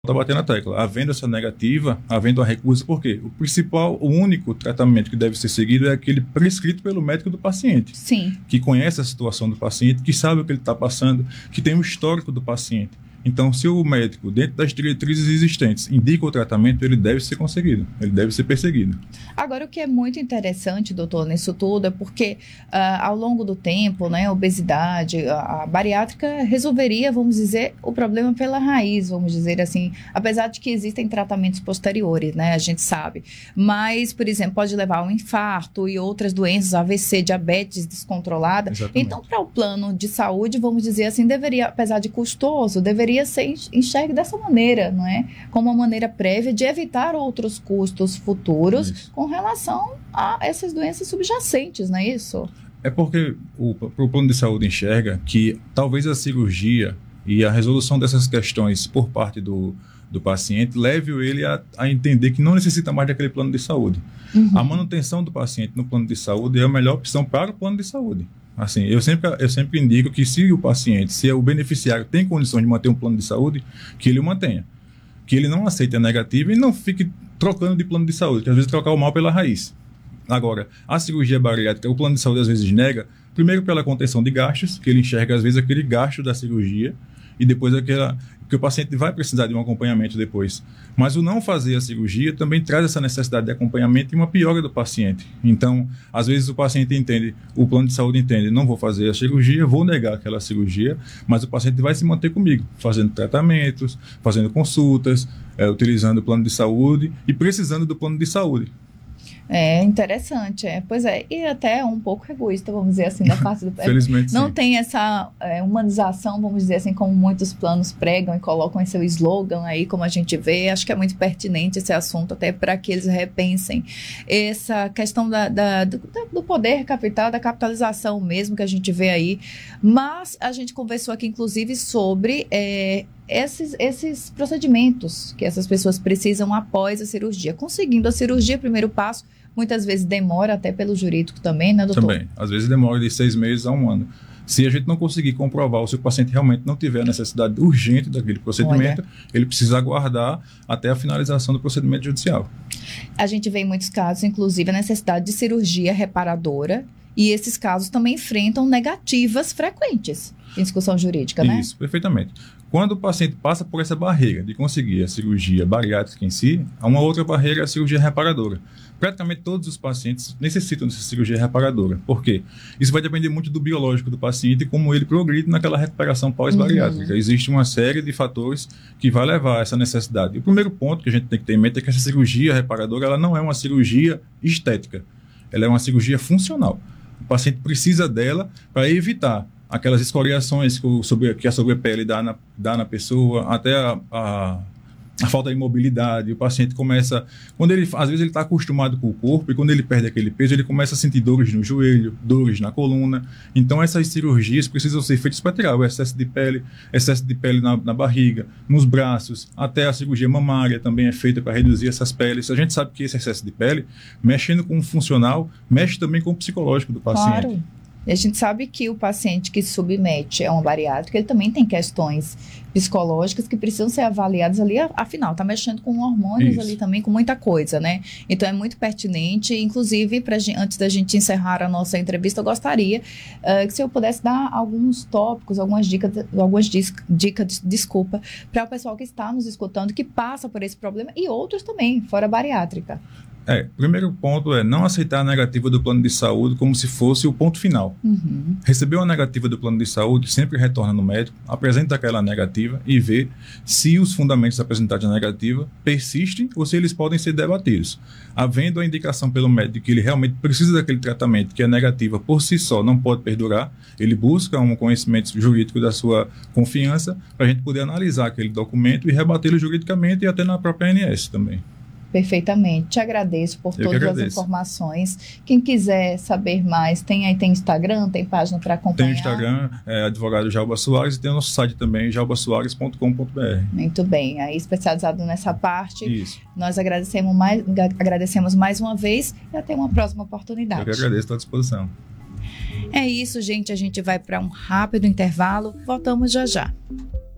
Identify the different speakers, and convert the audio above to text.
Speaker 1: Está batendo a tecla. Havendo essa negativa, havendo a recusa, por quê? O único tratamento que deve ser seguido é aquele prescrito pelo médico do paciente.
Speaker 2: Sim.
Speaker 1: Que conhece a situação do paciente, que sabe o que ele está passando, que tem o histórico do paciente. Então, se o médico, dentro das diretrizes existentes, indica o tratamento, ele deve ser conseguido, ele deve ser perseguido.
Speaker 2: Agora, o que é muito interessante, doutor, nisso tudo, é porque ao longo do tempo, né, a obesidade, a bariátrica resolveria, vamos dizer, o problema pela raiz, vamos dizer assim, apesar de que existem tratamentos posteriores, né, a gente sabe. Mas, por exemplo, pode levar a um infarto e outras doenças, AVC, diabetes descontrolada.
Speaker 1: Exatamente.
Speaker 2: Então, para o plano de saúde, vamos dizer assim, deveria, apesar de custoso, deveria ser enxergue dessa maneira, não é? Como uma maneira prévia de evitar outros custos futuros com relação a essas doenças subjacentes, não é isso?
Speaker 1: É porque o plano de saúde enxerga que talvez a cirurgia e a resolução dessas questões por parte do paciente leve ele a entender que não necessita mais daquele plano de saúde.
Speaker 2: Uhum.
Speaker 1: A manutenção do paciente no plano de saúde é a melhor opção para o plano de saúde. Assim, eu sempre indico que se o beneficiário tem condições de manter um plano de saúde, que ele o mantenha. Que ele não aceite a negativa e não fique trocando de plano de saúde, que às vezes trocar o mal pela raiz. Agora, a cirurgia bariátrica, o plano de saúde às vezes nega, primeiro pela contenção de gastos, que ele enxerga às vezes aquele gasto da cirurgia, e depois que o paciente vai precisar de um acompanhamento depois. Mas o não fazer a cirurgia também traz essa necessidade de acompanhamento e uma piora do paciente. Então, às vezes o paciente entende, o plano de saúde entende, não vou fazer a cirurgia, vou negar aquela cirurgia, mas o paciente vai se manter comigo, fazendo tratamentos, fazendo consultas, utilizando o plano de saúde e precisando do plano de saúde.
Speaker 2: É interessante, pois é, e até um pouco egoísta, vamos dizer assim, da parte do...
Speaker 1: Felizmente,
Speaker 2: não
Speaker 1: sim.
Speaker 2: Tem essa humanização, vamos dizer assim, como muitos planos pregam e colocam em seu slogan aí, como a gente vê. Acho que é muito pertinente esse assunto, até para que eles repensem essa questão do poder capital, da capitalização mesmo que a gente vê aí. Mas a gente conversou aqui, inclusive, sobre... esses procedimentos que essas pessoas precisam após a cirurgia. Conseguindo a cirurgia, primeiro passo, muitas vezes demora até pelo jurídico também, né, doutor?
Speaker 1: Também. Às vezes demora de 6 meses a 1 ano. Se a gente não conseguir comprovar ou se o paciente realmente não tiver a necessidade urgente daquele procedimento, ele precisa aguardar até a finalização do procedimento judicial.
Speaker 2: A gente vê em muitos casos, inclusive, a necessidade de cirurgia reparadora, e esses casos também enfrentam negativas frequentes em discussão jurídica, né?
Speaker 1: Isso, perfeitamente. Quando o paciente passa por essa barreira de conseguir a cirurgia bariátrica em si, há uma outra barreira, é a cirurgia reparadora. Praticamente todos os pacientes necessitam dessa cirurgia reparadora. Por quê? Isso vai depender muito do biológico do paciente e como ele progride naquela recuperação pós-bariátrica. Existe uma série de fatores que vai levar a essa necessidade. E o primeiro ponto que a gente tem que ter em mente é que essa cirurgia reparadora ela não é uma cirurgia estética. Ela é uma cirurgia funcional. O paciente precisa dela para evitar aquelas escoriações que a sobrepele dá na pessoa, até a falta de mobilidade. O paciente começa... às vezes ele está acostumado com o corpo e quando ele perde aquele peso, ele começa a sentir dores no joelho, dores na coluna. Então, essas cirurgias precisam ser feitas para tirar o excesso de pele na barriga, nos braços. Até a cirurgia mamária também é feita para reduzir essas peles. A gente sabe que esse excesso de pele, mexendo com o funcional, mexe também com o psicológico do paciente.
Speaker 2: Claro. E a gente sabe que o paciente que se submete a uma bariátrica, ele também tem questões psicológicas que precisam ser avaliadas ali, afinal, está mexendo com hormônios ali também, com muita coisa, né? Então, é muito pertinente, inclusive, antes da gente encerrar a nossa entrevista, eu gostaria que se eu pudesse dar alguns tópicos, algumas dicas, para o pessoal que está nos escutando, que passa por esse problema, e outros também, fora bariátrica.
Speaker 1: Primeiro ponto é não aceitar a negativa do plano de saúde como se fosse o ponto final.
Speaker 2: Uhum.
Speaker 1: Recebeu a negativa do plano de saúde, sempre retorna no médico, apresenta aquela negativa e vê se os fundamentos apresentados na negativa persistem ou se eles podem ser debatidos. Havendo a indicação pelo médico de que ele realmente precisa daquele tratamento, que a negativa por si só não pode perdurar, ele busca um conhecimento jurídico da sua confiança para a gente poder analisar aquele documento e rebatê-lo juridicamente e até na própria ANS também.
Speaker 2: Perfeitamente. Te agradeço por todas as informações. Quem quiser saber mais, tem Instagram, tem página para acompanhar?
Speaker 1: Tem o Instagram, advogado Jalba Soares, e tem o nosso site também, jalbasoares.com.br.
Speaker 2: Muito bem. Aí, especializado nessa parte,
Speaker 1: Isso.
Speaker 2: Nós agradecemos mais uma vez e até uma próxima oportunidade.
Speaker 1: Eu que agradeço, estou à disposição.
Speaker 2: É isso, gente. A gente vai para um rápido intervalo. Voltamos já já.